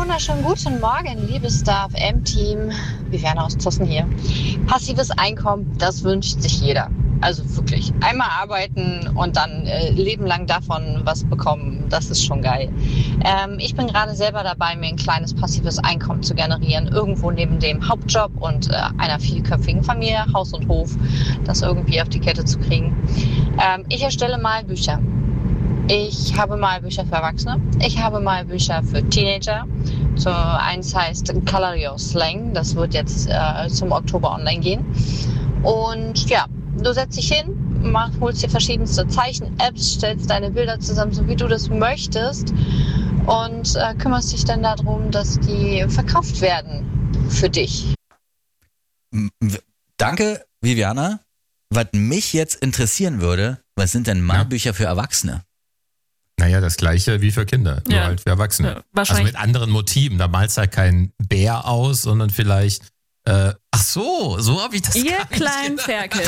wunderschönen guten Morgen, liebes Star FM-Team. Viviane aus Zossen hier. Passives Einkommen, das wünscht sich jeder. Also wirklich, einmal arbeiten und dann Leben lang davon was bekommen, das ist schon geil. Ich bin gerade selber dabei, mir ein kleines passives Einkommen zu generieren, irgendwo neben dem Hauptjob und einer vielköpfigen Familie, Haus und Hof, das irgendwie auf die Kette zu kriegen. Ich erstelle Malbücher. Ich habe Malbücher für Erwachsene, ich habe Malbücher für Teenager. So eins heißt Color Your Slang, das wird jetzt zum Oktober online gehen. Und ja, du setzt dich hin, holst dir verschiedenste Zeichen-Apps, stellst deine Bilder zusammen, so wie du das möchtest und kümmerst dich dann darum, dass die verkauft werden für dich. Danke, Viviana. Was mich jetzt interessieren würde, was sind denn Malbücher für Erwachsene? Naja, das gleiche wie für Kinder, nur halt für Erwachsene. Ja, wahrscheinlich. Also mit anderen Motiven. Da malst du halt keinen Bär aus, sondern vielleicht, ach so habe ich das Ihr gar nicht kleinen gedacht. Ferkel.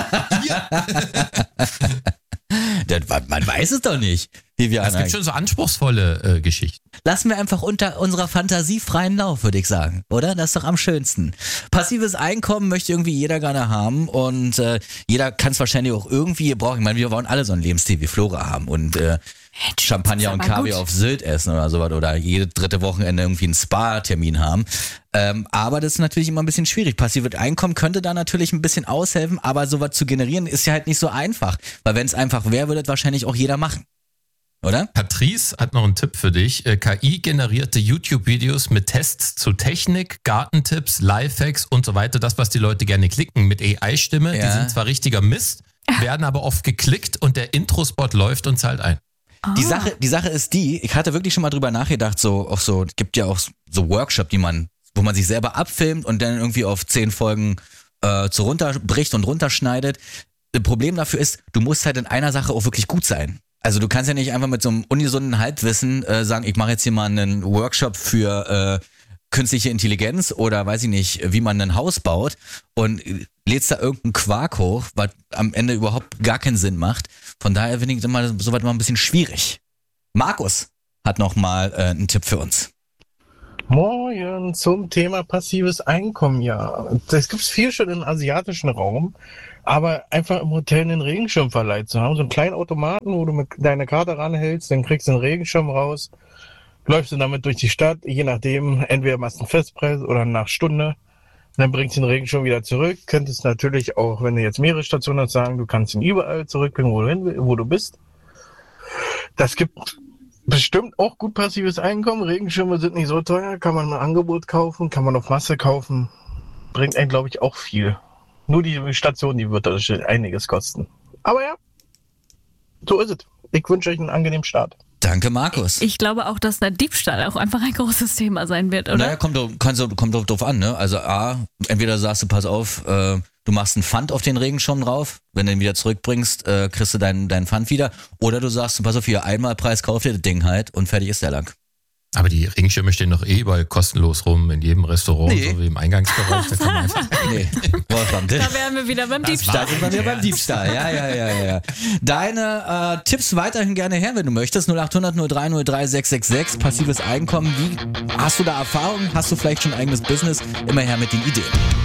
Man weiß es doch nicht, Viviana. Es gibt schon so anspruchsvolle Geschichten. Lassen wir einfach unter unserer Fantasie freien Lauf, würde ich sagen, oder? Das ist doch am schönsten. Passives Einkommen möchte irgendwie jeder gerne haben und jeder kann es wahrscheinlich auch irgendwie brauchen. Ich meine, wir wollen alle so ein Lebensstil wie Flora haben und Champagner und Kaviar auf Sylt essen oder sowas oder jede dritte Wochenende irgendwie einen Spa-Termin haben. Aber das ist natürlich immer ein bisschen schwierig. Passives Einkommen könnte da natürlich ein bisschen aushelfen, aber sowas zu generieren ist ja halt nicht so einfach. Weil wenn es einfach wäre, würde das wahrscheinlich auch jeder machen. Oder? Patrice hat noch einen Tipp für dich. KI-generierte YouTube-Videos mit Tests zu Technik, Gartentipps, Lifehacks und so weiter. Das, was die Leute gerne klicken mit AI-Stimme. Ja. Die sind zwar richtiger Mist, werden aber oft geklickt und der Intro-Spot läuft und zahlt ein. Die Sache ist ich hatte wirklich schon mal drüber nachgedacht, gibt ja auch so Workshop, wo man sich selber abfilmt und dann irgendwie auf 10 Folgen so runterbricht und runterschneidet. Das Problem dafür ist, du musst halt in einer Sache auch wirklich gut sein. Also du kannst ja nicht einfach mit so einem ungesunden Halbwissen sagen, ich mache jetzt hier mal einen Workshop für künstliche Intelligenz oder weiß ich nicht, wie man ein Haus baut und lädst da irgendeinen Quark hoch, was am Ende überhaupt gar keinen Sinn macht. Von daher finde ich immer sowas mal ein bisschen schwierig. Markus hat noch mal einen Tipp für uns. Moin, zum Thema passives Einkommen, ja. Das gibt's viel schon im asiatischen Raum, aber einfach im Hotel einen Regenschirmverleih zu haben, so einen kleinen Automaten, wo du mit deiner Karte ranhältst, dann kriegst du einen Regenschirm raus, läufst du damit durch die Stadt, je nachdem, entweder machst du einen Festpreis oder nach Stunde, dann bringst du den Regenschirm wieder zurück, könntest natürlich auch, wenn du jetzt mehrere Stationen hast, sagen, du kannst ihn überall zurückbringen, wo du bist. Das gibt bestimmt auch gut passives Einkommen. Regenschirme sind nicht so teuer, kann man im Angebot kaufen, kann man auf Masse kaufen. Bringt einen, glaube ich, auch viel. Nur die Station, die wird einiges kosten. Aber ja, so ist es. Ich wünsche euch einen angenehmen Start. Danke, Markus. Ich glaube auch, dass der Diebstahl auch einfach ein großes Thema sein wird, oder? Naja, kommt drauf an, ne? Also entweder sagst du, pass auf, du machst einen Pfand auf den Regenschirm drauf, wenn du ihn wieder zurückbringst, kriegst du deinen Pfand wieder. Oder du sagst, pass auf, hier, Einmalpreis, kauf dir das Ding halt und fertig ist der Lang. Aber die Regenschirme stehen doch überall kostenlos rum, in jedem Restaurant, so wie im Eingangsbereich. Da kann man einfach Da wären wir wieder beim Diebstahl. Da sind wir wieder beim Diebstahl, ja. Deine Tipps weiterhin gerne her, wenn du möchtest. 0800 0303 666, passives Einkommen. Wie hast du da Erfahrung? Hast du vielleicht schon ein eigenes Business? Immer her mit den Ideen.